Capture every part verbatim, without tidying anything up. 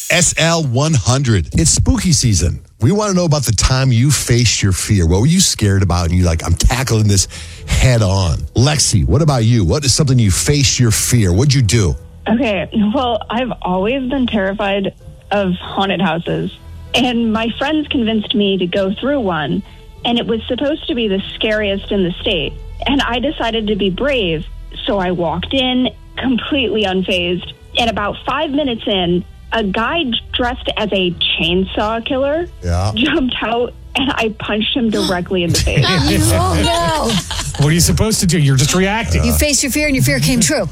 S L one hundred. It's spooky season. We want to know about the time you faced your fear. What were you scared about? And you're like, I'm tackling this head on. Lexi, what about you? What is something you faced your fear? What'd you do? Okay, well, I've always been terrified of haunted houses. And my friends convinced me to go through one. And it was supposed to be the scariest in the state. And I decided to be brave. So I walked in completely unfazed. And about five minutes in, a guy dressed as a chainsaw killer yeah. jumped out, and I punched him directly in the face. Oh, no. What are you supposed to do? You're just reacting. You faced your fear, and your fear came true.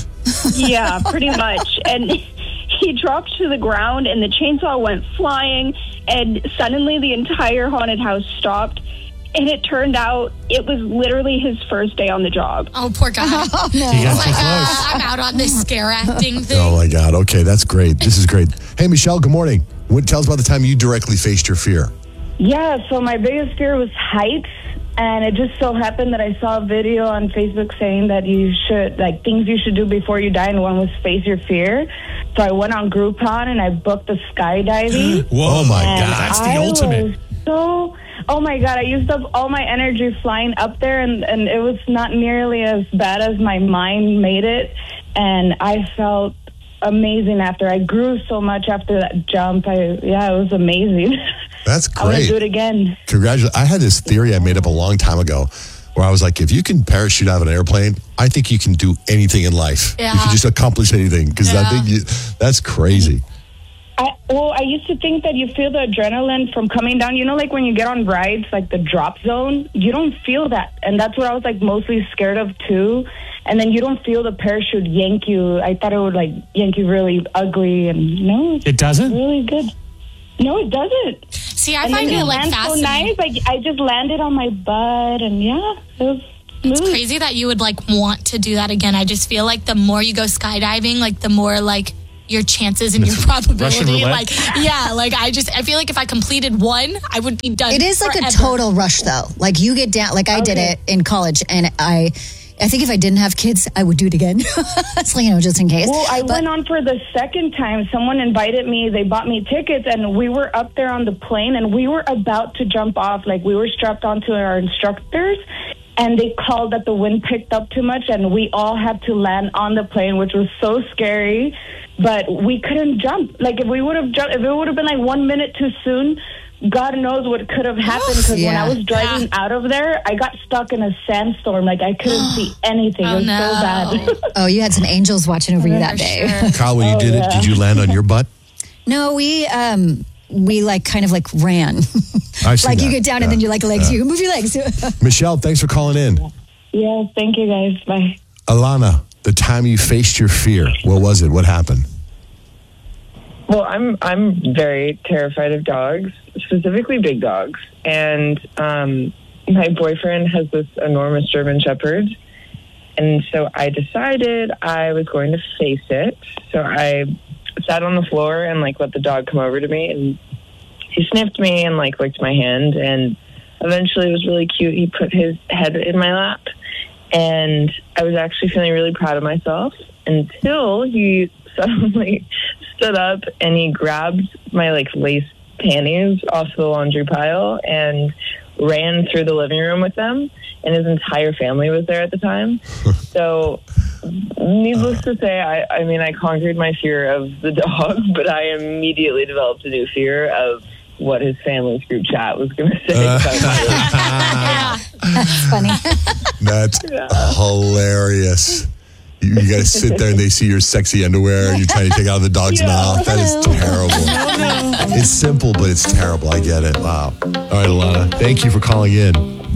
Yeah, pretty much. And he dropped to the ground, and the chainsaw went flying, and suddenly the entire haunted house stopped. And it turned out it was literally his first day on the job. Oh, poor guy. Oh, no. He got Like, too close. uh, I'm out on this scare acting thing. Oh, my God. Okay, that's great. This is great. Hey, Michelle, good morning. What, tell us about the time you directly faced your fear. Yeah, so my biggest fear was heights, and it just so happened that I saw a video on Facebook saying that you should, like, things you should do before you die, and one was face your fear. So I went on Groupon, and I booked the skydiving. Whoa, my and God. That's the I ultimate. was so, oh, my God, I used up all my energy flying up there, and, and it was not nearly as bad as my mind made it, and I felt amazing after. I grew so much after that jump. I yeah, it was amazing. That's I want to great. do it again. Congratulations. I had this theory I made up a long time ago where I was like, if you can parachute out of an airplane, I think you can do anything in life. Yeah. You can just accomplish anything because I Yeah. think you, that's crazy. I, well, I used to think that you feel the adrenaline from coming down. You know, like when you get on rides, like the drop zone, you don't feel that. And that's what I was like mostly scared of too. And then you don't feel the parachute yank you. I thought it would like yank you really ugly. And no, it's It doesn't? really good. No, it doesn't. See, I And find then it it like lands so fascinating. nice. Like I just landed on my butt, and yeah, it was It's smooth. crazy that you would like want to do that again. I just feel like the more you go skydiving, like the more like your chances and your Russian probability. roulette? Like, yeah, like I just, I feel like if I completed one, I would be done. It is like forever. a total rush, though. Like you get down, like I did Okay. it in college, and I, I think if I didn't have kids, I would do it again. So, you know, just in case. Well, I But- went on for the second time. Someone invited me. They bought me tickets, and we were up there on the plane, and we were about to jump off. Like, we were strapped onto our instructors, and they called that the wind picked up too much, and we all had to land on the plane, which was so scary. But we couldn't jump. Like, if we would have jumped, if it would have been like one minute too soon, God knows what could have happened. Because Yeah. when I was driving Yeah. out of there, I got stuck in a sandstorm. Like, I couldn't see anything. Oh, it was no. so bad. Oh, you had some angels watching over you that For day. sure. Kyle, when you Oh, did it, yeah. did you land on your butt? No, we um we like kind of like ran. I've seen Like you that. get down Yeah. and then you like legs. You move your legs. Michelle, thanks for calling in. Yeah, thank you guys. Bye. Alana, the time you faced your fear, what was it? What happened? Well, I'm I'm very terrified of dogs, specifically big dogs. And um, my boyfriend has this enormous German Shepherd. And so I decided I was going to face it. So I sat on the floor and, like, let the dog come over to me. And he sniffed me and, like, licked my hand. And eventually it was really cute. He put his head in my lap. And I was actually feeling really proud of myself until he suddenly stood up and he grabbed my, like, lace panties off the laundry pile and ran through the living room with them. And his entire family was there at the time. So, needless to say, I, I mean, I conquered my fear of the dog, but I immediately developed a new fear of what his family's group chat was going to say. Uh. about my Yeah. That's funny. That's hilarious. You, you got to sit there and they see your sexy underwear and you're trying to take out the dog's mouth. That is terrible. It's simple, but it's terrible. I get it. Wow. All right, Alana, thank you for calling in.